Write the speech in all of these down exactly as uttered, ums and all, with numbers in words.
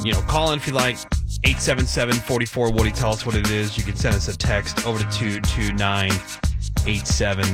you know, call in if you like. eight seven seven, four four, Woody. Tell us what it is. You can send us a text over to two two nine eight seven.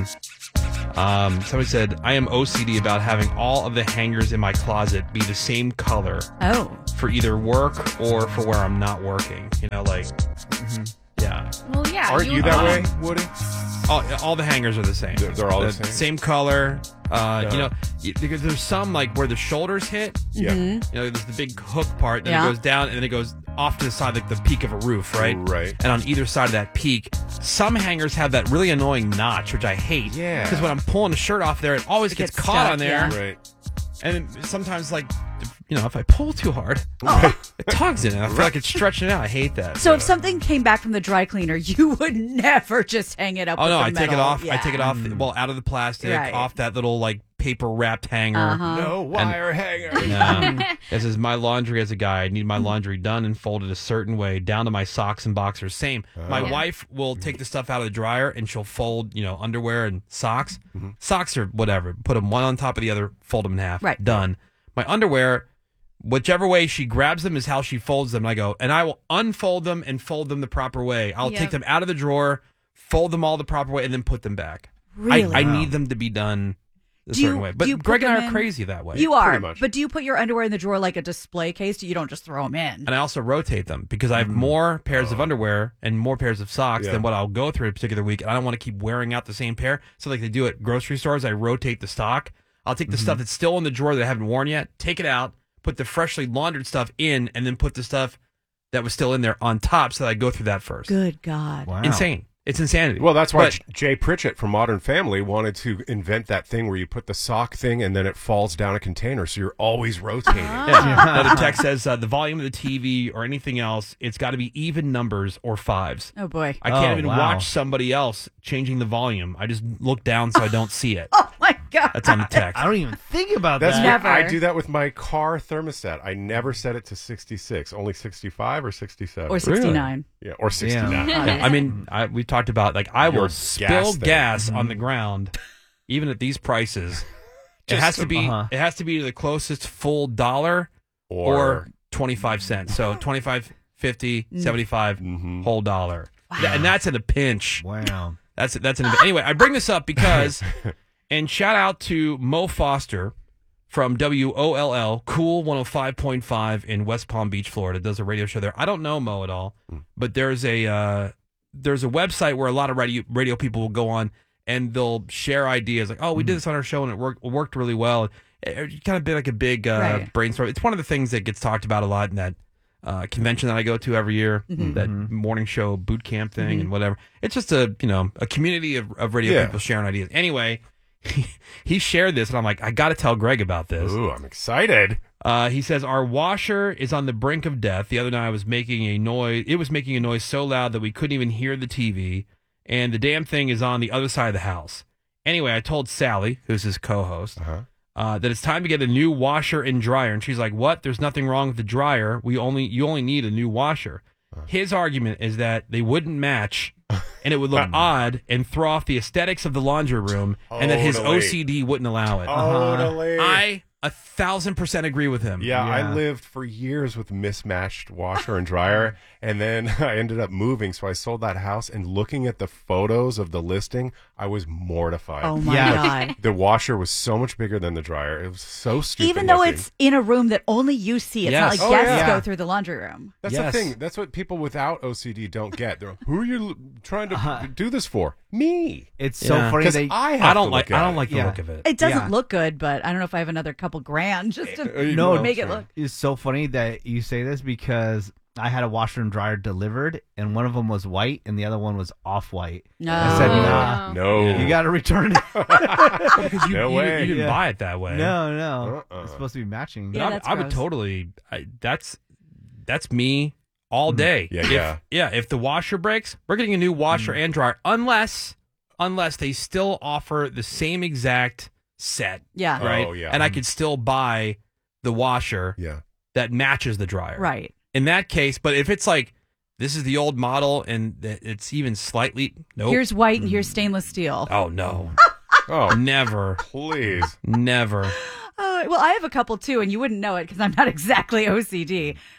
Um, somebody said, I am O C D about having all of the hangers in my closet be the same color. Oh. For either work or for where I'm not working. You know, like, mm-hmm. yeah. Well, yeah. Aren't you, you that um, way, Woody? All, all the hangers are the same. They're, they're all the, the same? Same color. Uh, yeah. You know, because there's some, like, where the shoulders hit. Yeah. Mm-hmm. You know, there's the big hook part, then yeah. it goes down, and then it goes off to the side, like the peak of a roof, right? Right. And on either side of that peak, some hangers have that really annoying notch, which I hate. Yeah. Because when I'm pulling a shirt off there, it always it gets, gets caught stuck, on there. Yeah. Right. And sometimes, like, you know, if I pull too hard, oh. it tugs in it. I feel like it's stretching it out. I hate that. So yeah. if something came back from the dry cleaner, you would never just hang it up. Oh with no, the I metal. take it off. Yeah. I take it off. Mm. Well, out of the plastic, right. off that little like paper wrapped hanger. Uh-huh. No wire and, hanger. No. This is my laundry as a guy. I need my laundry done and folded a certain way, down to my socks and boxers. Same. Oh. My yeah. wife will take the stuff out of the dryer and she'll fold, you know, underwear and socks. Mm-hmm. Socks are whatever. Put them one on top of the other, fold them in half. Right. Done. My underwear, whichever way she grabs them is how she folds them. I go, and I will unfold them and fold them the proper way. I'll Yep. take them out of the drawer, fold them all the proper way, and then put them back. Really? I, I Wow. need them to be done a Do you- certain way. do But you put Greg and I them are in- crazy that way. You are, Pretty much. but do you put your underwear in the drawer like a display case? You don't just throw them in. And I also rotate them because I have more pairs of underwear and more pairs of socks Yeah. than what I'll go through a particular week. And I don't want to keep wearing out the same pair. So like they do at grocery stores, I rotate the stock. I'll take the stuff that's still in the drawer that I haven't worn yet, take it out, put the freshly laundered stuff in, and then put the stuff that was still in there on top so that I go through that first. Good God. Wow. Insane. It's insanity. Well, that's why But- J- Jay Pritchett from Modern Family wanted to invent that thing where you put the sock thing and then it falls down a container, so you're always rotating. Yeah. Now the text says uh, the volume of the T V or anything else, it's got to be even numbers or fives. Oh, boy. I can't Oh, even wow. watch somebody else changing the volume. I just look down so I don't see it. Oh, my God. That's on the text. I don't even think about That's that. what Never. I do that with my car thermostat. I never set it to sixty-six, only sixty-five or sixty-seven. Or sixty-nine. Yeah, or sixty-nine. Yeah. Yeah, I mean, I, we've talked about like I will Your spill gas gas, thing. on the ground, even at these prices. it Just has to to- be. uh-huh. It has to be the closest full dollar Or, or twenty-five cents. So twenty-five, fifty, seventy-five, Mhm. whole dollar, Th- and that's at a pinch. Wow. That's that's an anyway. I bring this up because, and shout out to Mo Foster from W O L L Cool one oh five point five in West Palm Beach, Florida. Does a radio show there. I don't know Mo at all, but there's a uh, there's a website where a lot of radio radio people will go on and they'll share ideas like, oh, we did this on our show and it worked worked really well. It, it kind of been like a big uh, Right. brainstorm. It's one of the things that gets talked about a lot in that uh, convention that I go to every year, that morning show boot camp thing and whatever. It's just a you know a community of, of radio Yeah. people sharing ideas. Anyway, he, he shared this and I'm like, I got to tell Greg about this. Ooh, I'm excited. Uh, he says our washer is on the brink of death. The other night I was making a noise. It was making a noise so loud that we couldn't even hear the T V, and the damn thing is on the other side of the house. Anyway, I told Sally, who's his co-host, Uh-huh. uh, that it's time to get a new washer and dryer. And she's like, "What? There's nothing wrong with the dryer. We only you only need a new washer." His argument is that they wouldn't match, and it would look odd and throw off the aesthetics of the laundry room, and that his Totally. O C D wouldn't allow it. Totally. I a thousand percent agree with him. Yeah, I Yeah. lived for years with mismatched washer and dryer, and then I ended up moving, so I sold that house, and looking at the photos of the listing, I was mortified. Oh, my Yeah. God. The washer was so much bigger than the dryer. It was so stupid. Even though looking. it's in a room that only you see. It's not Yes. like Oh, guests yeah. go through the laundry room. That's Yes. the thing. That's what people without O C D don't get. They're like, who are you l- trying to do this for? Me. It's so Yeah. funny Because that I have I to don't look like. at I don't it. like the Yeah. look of it. It doesn't Yeah. look good, but I don't know if I have another couple grand just to Uh, No, well, make it sure. look. it's so funny that you say this because I had a washer and dryer delivered, and one of them was white and the other one was off white. No. I said, nah, No. you got to return it. because you, No you, way. you didn't Yeah. buy it that way. no, no, Uh-uh. it's supposed to be matching. But Yeah, I'm- that's I would gross. totally. I, that's that's me all day. Yeah, if, yeah. yeah. If the washer breaks, we're getting a new washer and dryer, unless unless they still offer the same exact set, Yeah. right? Oh, yeah. And I could still buy the washer Yeah. that matches the dryer, Right. In that case, but if it's like this is the old model and th- it's even slightly nope. Here's white and here's stainless steel. oh no, Oh, never, please. never. Uh, well, I have a couple too, and you wouldn't know it because I'm not exactly O C D.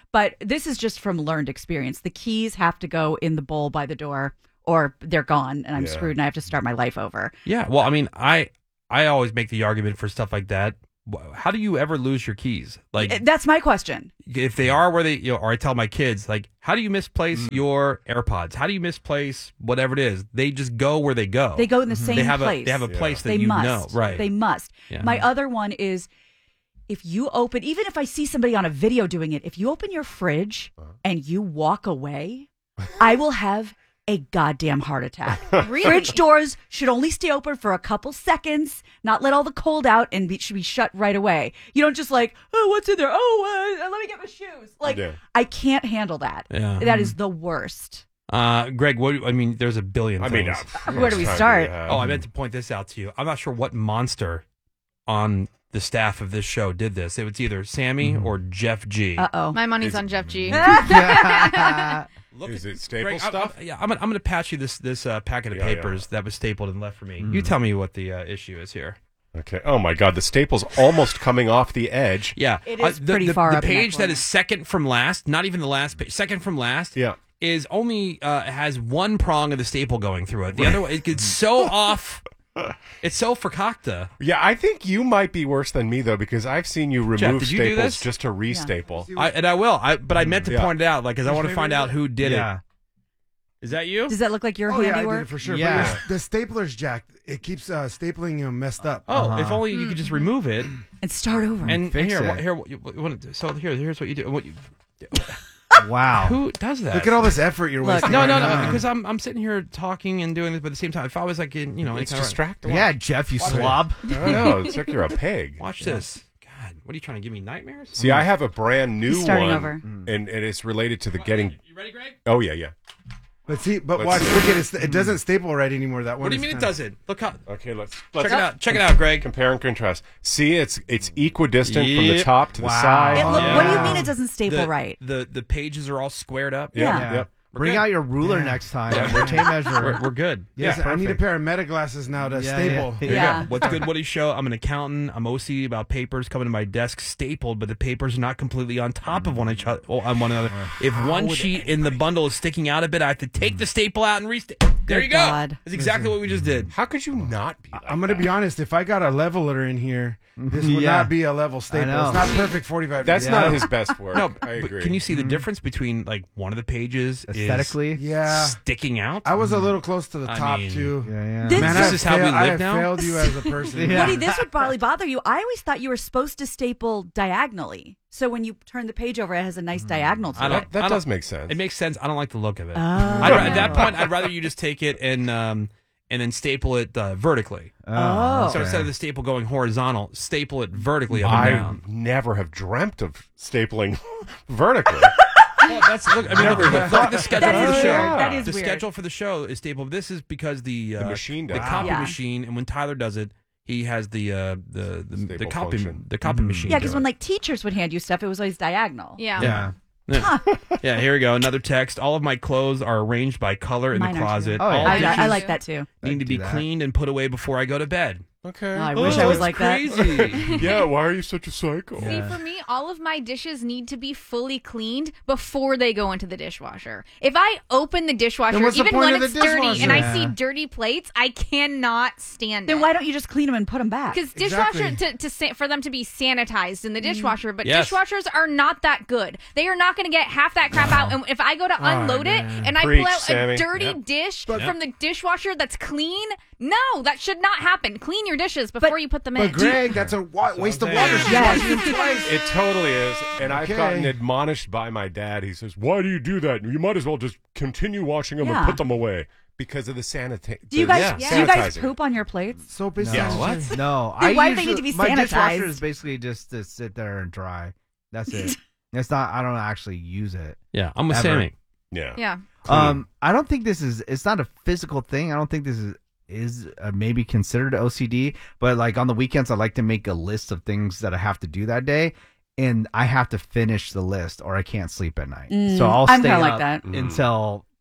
But this is just from learned experience. The keys have to go in the bowl by the door, or they're gone, and I'm Yeah. screwed, and I have to start my life over. Yeah. Well, I mean, I I always make the argument for stuff like that. Wh- How do you ever lose your keys? Like, Uh, That's my question. if they are where they, you know, or I tell my kids, like, how do you misplace Mm. your AirPods? How do you misplace whatever it is? They just go where they go. They go in the same They have place. a they have a Yeah. place that They you must. know, right? They must. Yeah. My other one is if you open, even if I see somebody on a video doing it, if you open your fridge Uh-huh. and you walk away, I will have a goddamn heart attack. Really? Fridge doors should only stay open for a couple seconds, not let all the cold out, and be, should be shut right away. You don't just like, oh, what's in there? Oh, uh, let me get my shoes. Like, Yeah. I can't handle that. Yeah. That is the worst. Uh, Greg, what? I mean, there's a billion. I mean, things. uh, how Where much do we time start? have? Oh, I meant to point this out to you. I'm not sure what monster on the staff of this show did this. It was either Sammy or Jeff G. Uh oh. My money's Is- on Jeff G. Look Is at- it staple Greg, I'm- stuff? I'm- yeah, I'm gonna, I'm gonna pass you this this uh, packet of Yeah, yeah. papers that was stapled and left for me. You tell me what the uh, issue is here. Okay. Oh my God, the staple's almost coming off the edge. Yeah, It is Uh, the, pretty the, far The up in that page that corner. is second from last, not even the last page, second from last. Yeah. Is only uh, has one prong of the staple going through it. The other one, it gets so off. It's so fakakta. Yeah, I think you might be worse than me though, because I've seen you Jeff, remove did you do staples this? just to restaple. I, and I will. I but I meant to Yeah. point it out, like, because I want to Maybe find we out did. who did yeah. it. Is that you? Does that look like your Oh yeah, I did handiwork? it for sure. Yeah. But your, the stapler's jacked. It keeps uh, stapling you messed up. Oh, Uh-huh. if only you could just remove it. And start over. And Fix here, it. what- here, what you, what you want to do. So here, here's what you do. What you, Wow. who does that? Look at all this effort you're Look. wasting. No, right no, no. now. Because I'm I'm sitting here talking and doing this, but at the same time, if I was like in, you know, any It's kind of- distracting. Yeah, Jeff, you slob. I don't know. It's like you're a pig. Watch this. God, what are you trying to give me nightmares? See, I have a brand new He's starting one, over. and, and it's related to the getting. You ready, Greg? Oh yeah, yeah. But see, but Let's watch, see. look at it. It doesn't staple right anymore. That one. What do you is mean it kinda- doesn't? Look how. Okay, let's Check let's it out. Check it out, Greg. compare and contrast. See, it's it's equidistant from the Yep. top to the Wow. side. It look, What do you Yeah. mean it doesn't staple The, right? the the pages are all squared up. Yeah, Yeah. yep. We're Bring good. out your ruler Yeah. next time. Yeah. We're tape measure. We're, we're good. Yeah, Listen, I need a perfect. pair of meta glasses now to Yeah, staple. yeah. There Yeah. you go. What's good, Woody Show? I'm an accountant. I'm O C D about papers coming to my desk stapled, but the papers are not completely on top of one each other, on one another. If one sheet in the bundle is sticking out a bit, I have to take the staple out and restaple. There Good you go. God. That's exactly what we just did. How could you not be? Like I'm gonna that? be honest. If I got a leveler in here, this would Yeah. not be a level staple. know. It's not perfect forty-five. That's degrees. not his best work. No, I but agree. can you see the difference between like one of the pages Aesthetically. Yeah, is sticking out? I was a little close to the I top mean- too. Yeah, yeah. This- Man, This I is how we fail- I live have now? failed you as a person. Yeah. Woody, this would probably bother you. I always thought you were supposed to staple diagonally. So when you turn the page over, it has a nice diagonal to I it. don't- That, that I does make sense. It makes sense. I don't like the look of it. Oh. I'd, ra- at that point, I'd rather you just take it and um, and then staple it uh, vertically. Oh. So instead of the staple going horizontal, staple it vertically up and I down. never have dreamt of stapling vertically. Well, that's look. I mean, look, look at the schedule That for the is show. weird. That is the weird. schedule for the show is stapled. This is because the uh, The machine the does it. copy Yeah. machine, and when Tyler does it, he has the uh, the the, the Staple copy function. the copy machine. Yeah, do because it. when like teachers would hand you stuff, it was always diagonal. Yeah. Yeah. Yeah. Yeah, here we go. Another text. All of my clothes are arranged by color in Mine the are, closet. too. Oh, yeah. All I, I, dishes I like that too. need to do be that. cleaned and put away before I go to bed. Okay. Oh, I wish I was that's like that. crazy. yeah, why are you such a psycho? See, for me, all of my dishes need to be fully cleaned before they go into the dishwasher. If I open the dishwasher, Then what's the even point when of the it's dirty dishwasher? and I Yeah. see dirty plates, I cannot stand Then it. why don't you just clean them and put them back? Because Exactly. dishwasher to, to sa- for them to be sanitized in the dishwasher, but Yes. dishwashers are not that good. They are not going to get half that crap out. And if I go to unload it man. and I Preach, pull out Sammy. a dirty Yep. dish But- from the dishwasher that's clean, no, that should not happen. Clean your dishes before you put them But in. Greg, that's a wa- waste of saying. water. She's Yes. washing them twice. It totally is. And I've Okay. gotten admonished by my dad. He says, why do you do that? You might as well just continue washing them Yeah. and put them away. Because of the sanita- do you the- guys yeah. do you guys sanitizing. poop on your plates? Soap is Yeah, sanitary. what? No, Then I why do they usually, need to be my dishwasher sanitized? is basically just to sit there and dry. That's it. It's not. I don't actually use it. Yeah, I'm with Ever. Sammy. Yeah. yeah. Clean. Um, I don't think this is. It's not a physical thing. I don't think this is is uh, maybe considered O C D. But like on the weekends, I like to make a list of things that I have to do that day, and I have to finish the list, or I can't sleep at night. Mm, so I'll I'm stay kinda like up that. Mm. until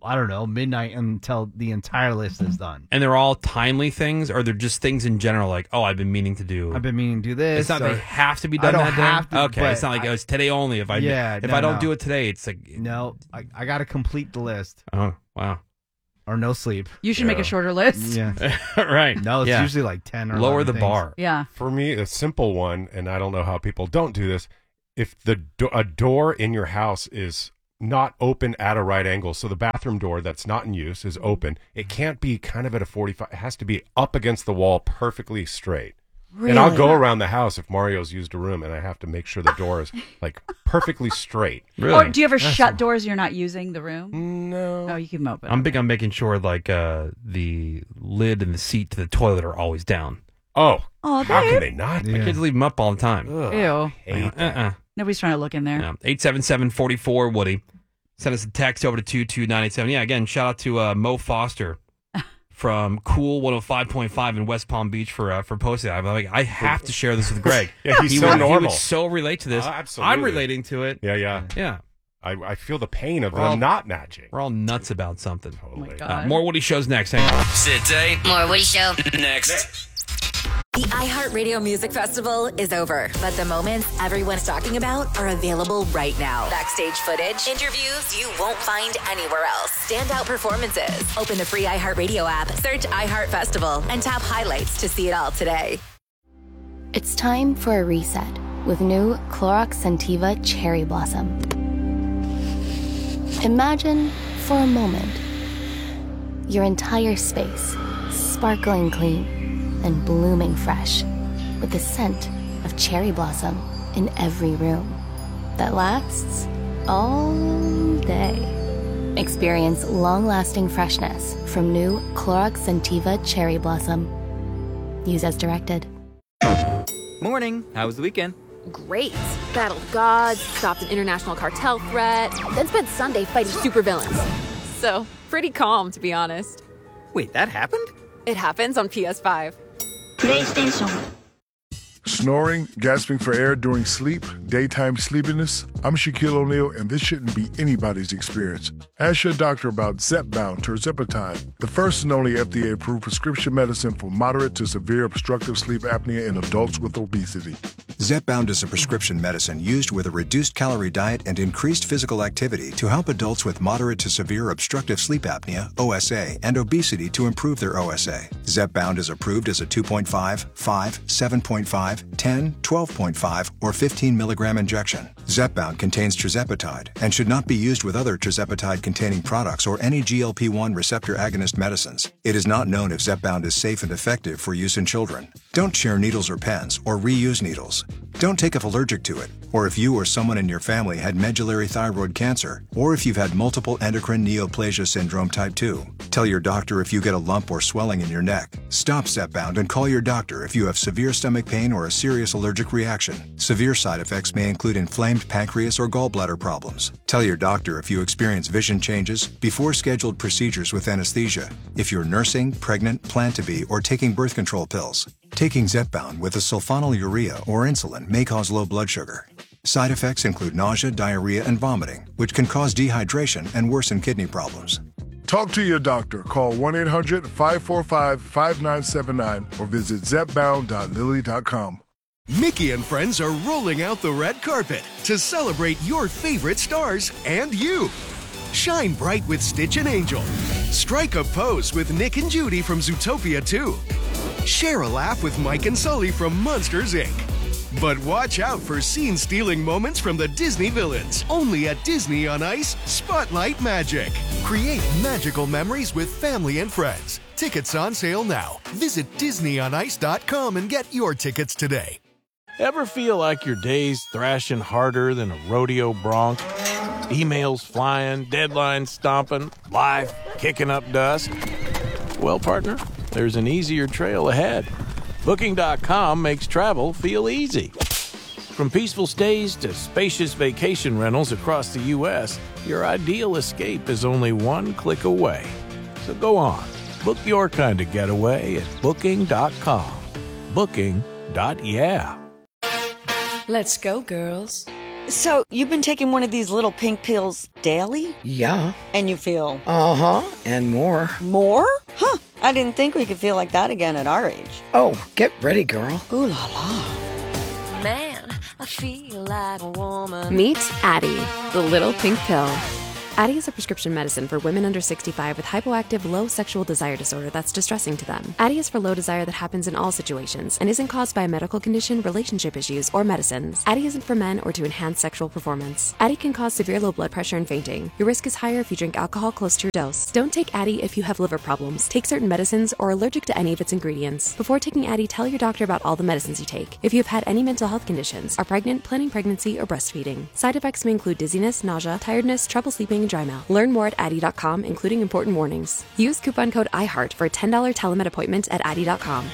I don't know, midnight until the entire list is done. And they're all timely things, or they're just things in general, like, oh, I've been meaning to do. I've been meaning to do this. It's not or- they have to be I done don't that have day. to, Okay, but it's not like I- oh, it's today only. If I Yeah, if no, I don't no. do it today, it's like No, I, I got to complete the list oh wow, or no sleep. You should make a shorter list. Yeah. right. No, it's Yeah. usually like ten or Lower eleven the things. bar. Yeah. For me, a simple one, and I don't know how people don't do this. If the do- a door in your house is not open at a right angle, so the bathroom door that's not in use is open, it can't be kind of at a forty-five. It has to be up against the wall, perfectly straight. Really? And I'll go around the house if Mario's used a room, and I have to make sure the door is like perfectly straight. Really? Or do you ever shut doors you're not using the room? No. Oh, you keep them open. I'm big on making sure like uh, the lid and the seat to the toilet are always down. Oh, Oh, how babe. can they not? My Yeah. kids leave them up all the time. Ugh, Ew. hate that. Uh-uh. Nobody's trying to look in there. Yeah. eight seven seven, four four, Woody. Send us a text over to two two nine eight seven. Yeah, again, shout out to uh, Mo Foster from Cool one oh five point five in West Palm Beach for uh, for posting that. I'm like, I have to share this with Greg. Yeah, he's he so would, He normal. would so relate to this. Oh, absolutely. I'm relating to it. Yeah, yeah. Yeah. I, I feel the pain of We're all- them not matching. We're all nuts about something. Totally. God. Uh, more Woody shows next. Hang on. Sit day. More Woody Show. Next. The iHeartRadio Music Festival is over, but the moments everyone's talking about are available right now. Backstage footage, interviews you won't find anywhere else, standout performances. Open the free iHeartRadio app, search iHeart Festival, and tap highlights to see it all today. It's time for a reset with new Clorox Scentiva Cherry Blossom. Imagine, for a moment, your entire space sparkling clean and blooming fresh with the scent of cherry blossom in every room that lasts all day. Experience long-lasting freshness from new Clorox Scentiva Cherry Blossom. Use as directed. Morning. How was the weekend? Great. Battled gods, stopped an international cartel threat, then spent Sunday fighting supervillains. So, pretty calm, to be honest. Wait, that happened? It happens on P S five. PlayStation. Snoring, gasping for air during sleep, daytime sleepiness. I'm Shaquille O'Neal, and this shouldn't be anybody's experience. Ask your doctor about Zepbound tirzepatide, the first and only F D A-approved prescription medicine for moderate to severe obstructive sleep apnea in adults with obesity. Zepbound is a prescription medicine used with a reduced calorie diet and increased physical activity to help adults with moderate to severe obstructive sleep apnea, O S A, and obesity to improve their O S A. Zepbound is approved as a two point five, five, seven point five, ten, twelve point five, or fifteen milligram injection. Zepbound contains tirzepatide and should not be used with other tirzepatide-containing products or any G L P one receptor agonist medicines. It is not known if Zepbound is safe and effective for use in children. Don't share needles or pens or reuse needles. Don't take if allergic to it, or if you or someone in your family had medullary thyroid cancer, or if you've had multiple endocrine neoplasia syndrome type two. Tell your doctor if you get a lump or swelling in your neck. Stop Zepbound and call your doctor if you have severe stomach pain or a serious allergic reaction. Severe side effects may include inflamed pancreas or gallbladder problems. Tell your doctor if you experience vision changes before scheduled procedures with anesthesia, if you're nursing, pregnant, plan to be, or taking birth control pills. Taking Zepbound with a sulfonylurea or insulin may cause low blood sugar. Side effects include nausea, diarrhea, and vomiting, which can cause dehydration and worsen kidney problems. Talk to your doctor. Call one eight hundred, five four five, five nine seven nine or visit zepbound dot lilly dot com. Mickey and friends are rolling out the red carpet to celebrate your favorite stars and you. Shine bright with Stitch and Angel. Strike a pose with Nick and Judy from Zootopia two. Share a laugh with Mike and Sully from Monsters, Incorporated. But watch out for scene-stealing moments from the Disney villains. Only at Disney on Ice, Spotlight Magic. Create magical memories with family and friends. Tickets on sale now. Visit disney on ice dot com and get your tickets today. Ever feel like your day's thrashing harder than a rodeo bronc? Emails flying, deadlines stomping, life kicking up dust? Well, partner, there's an easier trail ahead. Booking dot com makes travel feel easy. From peaceful stays to spacious vacation rentals across the U S, your ideal escape is only one click away. So go on, book your kind of getaway at booking dot com. Booking dot yeah. Let's go, girls. So, you've been taking one of these little pink pills daily? Yeah. And you feel... Uh-huh, and more. More? Huh, I didn't think we could feel like that again at our age. Oh, get ready, girl. Ooh la la. Man, I feel like a woman. Meet Addie, the little pink pill. Addie is a prescription medicine for women under sixty-five with hypoactive low sexual desire disorder that's distressing to them. Addie is for low desire that happens in all situations and isn't caused by a medical condition, relationship issues, or medicines. Addie isn't for men or to enhance sexual performance. Addie can cause severe low blood pressure and fainting. Your risk is higher if you drink alcohol close to your dose. Don't take Addie if you have liver problems, take certain medicines, or are allergic to any of its ingredients. Before taking Addie, tell your doctor about all the medicines you take. If you have had any mental health conditions, are pregnant, planning pregnancy, or breastfeeding. Side effects may include dizziness, nausea, tiredness, trouble sleeping, and dry mouth. Learn more at Addie dot com, including important warnings. Use coupon code iHeart for a ten dollars telemed appointment at Addie dot com.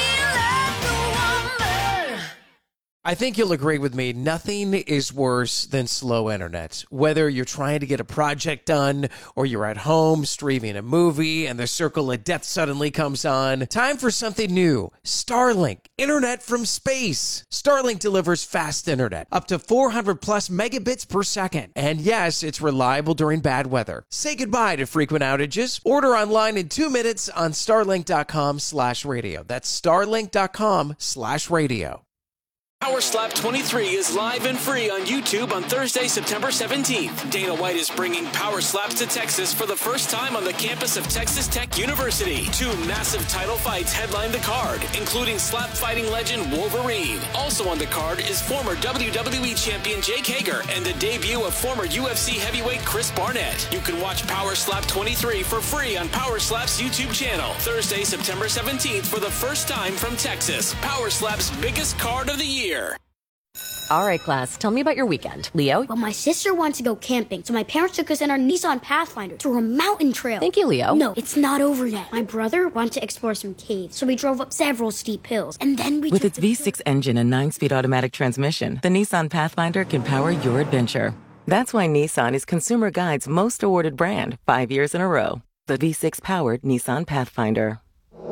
I think you'll agree with me, nothing is worse than slow internet. Whether you're trying to get a project done or you're at home streaming a movie and the circle of death suddenly comes on, time for something new. Starlink, internet from space. Starlink delivers fast internet, up to four hundred plus megabits per second. And yes, it's reliable during bad weather. Say goodbye to frequent outages. Order online in two minutes on starlink dot com slash radio. That's starlink dot com slash radio. Power Slap twenty-three is live and free on YouTube on Thursday, September seventeenth. Dana White is bringing Power Slaps to Texas for the first time on the campus of Texas Tech University. Two massive title fights headline the card, including slap fighting legend Wolverine. Also on the card is former W W E champion Jake Hager and the debut of former U F C heavyweight Chris Barnett. You can watch Power Slap twenty-three for free on Power Slap's YouTube channel. Thursday, September seventeenth for the first time from Texas. Power Slap's biggest card of the year. All right, class, tell me about your weekend. Leo? Well, my sister wants to go camping, so my parents took us in our Nissan Pathfinder through a mountain trail. Thank you, Leo. No, it's not over yet. My brother wanted to explore some caves, so we drove up several steep hills, and then we With took its the V six engine and nine-speed automatic transmission, the Nissan Pathfinder can power your adventure. That's why Nissan is Consumer Guide's most awarded brand, five years in a row. The V six-powered Nissan Pathfinder.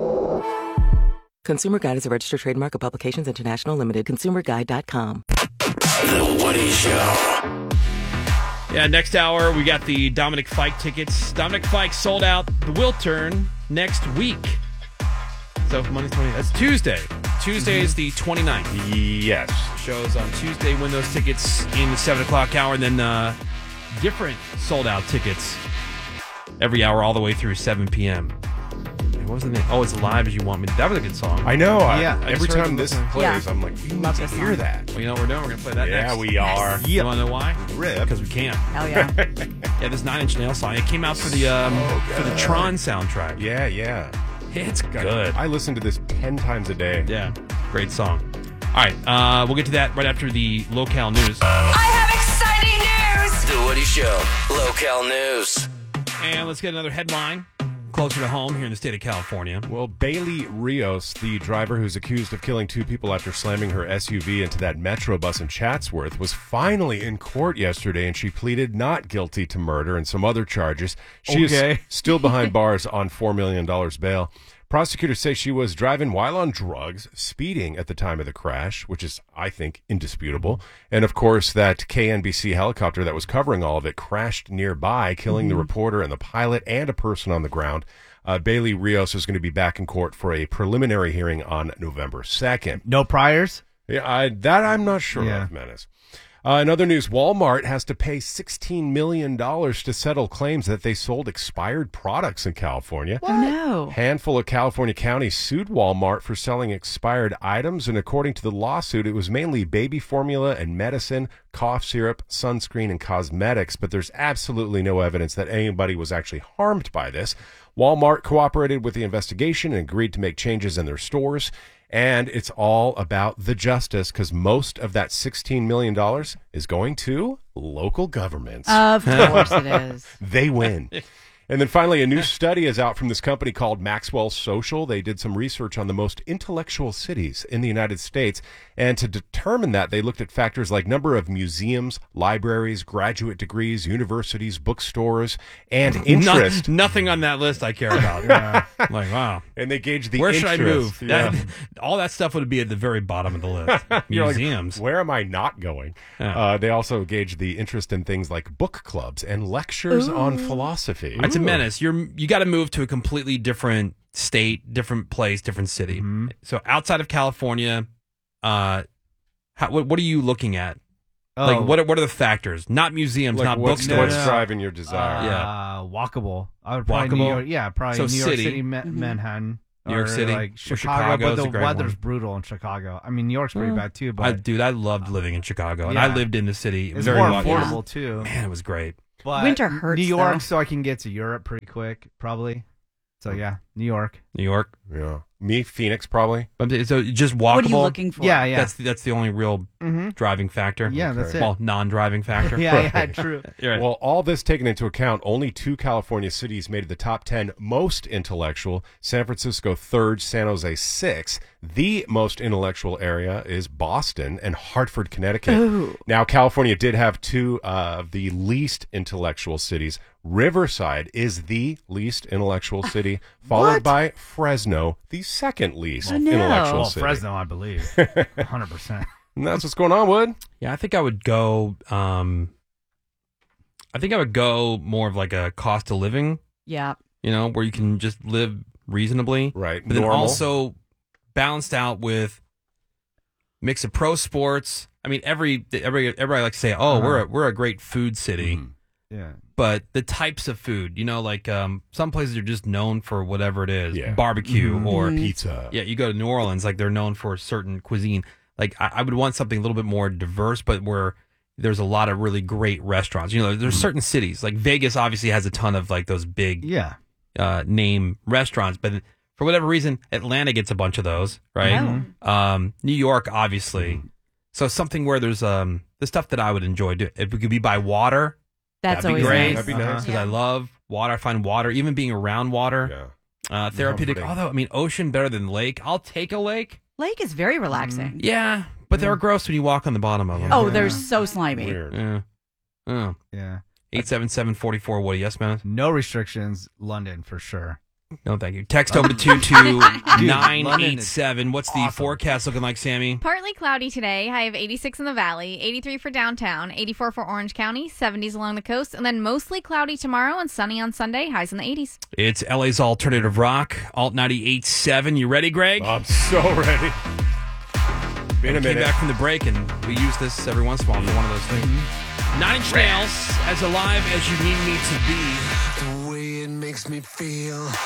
Consumer Guide is a registered trademark of Publications International Limited. consumer guide dot com. The Woody Show. Yeah, next hour, we got the Dominic Fike tickets. Dominic Fike sold out the Wiltern next week. So, Monday's twenty. That's Tuesday. Tuesday is the twenty-ninth. Yes. Shows on Tuesday. Win those tickets in the seven o'clock hour. And then uh, different sold-out tickets every hour all the way through seven p.m. What was the name? Oh, It's Alive As You Want Me. That was a good song. I know. I, Yeah. I every just heard time it this listening. plays, Yeah. I'm like, we need Love to this hear song. that. Well, you know what we're doing? We're going to play that Yeah, next. we are. You want to know why? Rip. Because we can. Hell yeah. Yeah, this Nine Inch Nails song. It came out for the um, for the Tron soundtrack. Yeah, yeah. It's God, good. I listen to this ten times a day. Yeah, great song. All right, uh, we'll get to that right after the locale news. I have exciting news! The Woody Show, local news. And let's get another headline closer to home here in the state of California. Well, Bailey Rios, the driver who's accused of killing two people after slamming her S U V into that Metro bus in Chatsworth, was finally in court yesterday, and she pleaded not guilty to murder and some other charges. She Okay. is still behind bars on four million dollars bail. Prosecutors say she was driving while on drugs, speeding at the time of the crash, which is, I think, indisputable. And, of course, that K N B C helicopter that was covering all of it crashed nearby, killing Mm-hmm. the reporter and the pilot and a person on the ground. Uh, Bailey Rios is going to be back in court for a preliminary hearing on November second. No priors? Yeah, I, that I'm not sure Yeah. of, Menace. Uh, in other news, Walmart has to pay sixteen million dollars to settle claims that they sold expired products in California. Oh, no. A handful of California counties sued Walmart for selling expired items, and according to the lawsuit, it was mainly baby formula and medicine, cough syrup, sunscreen, and cosmetics, but there's absolutely no evidence that anybody was actually harmed by this. Walmart cooperated with the investigation and agreed to make changes in their stores. And it's all about the justice, because most of that sixteen million dollars is going to local governments. Of course it is. They win. And then finally, a new study is out from this company called Maxwell Social. They did some research on the most intellectual cities in the United States. And to determine that, they looked at factors like number of museums, libraries, graduate degrees, universities, bookstores, and interest. No, nothing on that list I care about. Yeah. I'm like, wow. And they gauge the Where interest. should I move? Yeah. That, all that stuff would be at the very bottom of the list. You're like, Museums. where am I not going? Yeah. Uh, they also gauge the interest in things like book clubs and lectures Ooh. on philosophy. It's a menace. You're you got to move to a completely different state, different place, different city. Mm-hmm. So outside of California, uh, how, what what are you looking at? Oh. Like what are, what are the factors? Not museums, Like not what's, bookstores. what's driving your desire? Uh, Yeah. walkable. I would probably New Walkable? York, yeah, probably So New York city. City, Ma- Mm-hmm. Manhattan, New York or City? like Or Chicago. Chicago's But a the great weather's one. brutal in Chicago. I mean, New York's pretty Mm. bad too, but I, dude, I loved living in Chicago, and I Yeah. lived in the city. it's very more long- affordable too. Man, it was great. But Winter hurts, New York, though. so I can get to Europe pretty quick, probably. So yeah, New York. New York, Yeah. Me, Phoenix, probably. But I'm- so just walkable. What are you looking for? Yeah, yeah. That's that's the only real Mhm. driving factor. Yeah, that's it. Well, non-driving factor. Yeah, yeah, true. You're right. Well, all this taken into account, only two California cities made the top ten most intellectual. San Francisco third, San Jose sixth. The most intellectual area is Boston and Hartford, Connecticut. Ooh. Now, California did have two uh, of the least intellectual cities. Riverside is the least intellectual city, followed What? by Fresno, the second least Oh, no. intellectual Well, city. Fresno, I believe, one hundred percent. And that's what's going on, Wood. Yeah, I think I would go. Um, I think I would go more of like a cost of living. Yeah. You know, where you can just live reasonably, Right, But then normal. also balanced out with mix of pro sports. I mean, every every everybody likes to say, "Oh, Uh-huh. we're a, we're a great food city," Yeah. but the types of food, you know, like um, some places are just known for whatever it is, Yeah. barbecue Mhm. or Pizza. Yeah, you go to New Orleans, like they're known for a certain cuisine. Like I, I would want something a little bit more diverse, but where there's a lot of really great restaurants. You know, there's certain cities like Vegas obviously has a ton of like those big Yeah. uh, name restaurants, but for whatever reason, Atlanta gets a bunch of those, right? Um, New York, obviously. So something where there's um the stuff that I would enjoy doing. If it could be by water, That's that'd be always great. nice. That'd be nice. Because I love water. I find water, even being around water, Yeah. uh, therapeutic. Comforting. Although I mean, ocean better than lake. I'll take a lake. Lake is very relaxing. Yeah, but they're gross when you walk on the bottom of them. Oh, they're so slimy. Weird. Yeah. Oh. Yeah. eight seven seven, four four, Woody. Yes, man? No restrictions. London for sure. No, thank you. Text over to two two nine eight seven. What's the forecast looking like, Sammy? Partly cloudy today. High of eighty-six in the valley, eighty-three for downtown, eighty-four for Orange County, seventies along the coast, and then mostly cloudy tomorrow and sunny on Sunday. Highs in the eighties. It's L A's Alternative Rock, Alt ninety-eight point seven. You ready, Greg? I'm so ready. Been a We came minute. back from the break, and we use this every once in a while for one of those things. Nine Inch Nails, as alive as you need me to be. The way it makes me feel.